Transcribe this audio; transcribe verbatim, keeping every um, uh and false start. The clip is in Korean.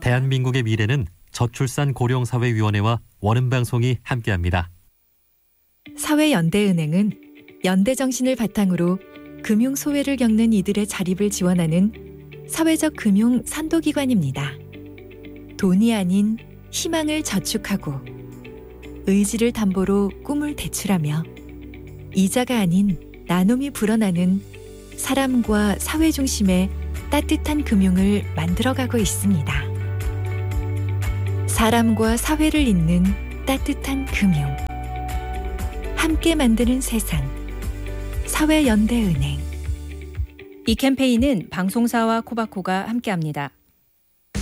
대한민국의 미래는 저출산 고령사회위원회와 원음방송이 함께합니다. 사회연대은행은 연대 정신을 바탕으로 금융 소외를 겪는 이들의 자립을 지원하는 사회적 금융 선도기관입니다. 돈이 아닌 희망을 저축하고 의지를 담보로 꿈을 대출하며 이자가 아닌 나눔이 불어나는 사람과 사회 중심의 따뜻한 금융을 만들어가고 있습니다. 사람과 사회를 잇는 따뜻한 금융. 함께 만드는 세상. 사회연대은행. 이 캠페인은 방송사와 코바코가 함께합니다.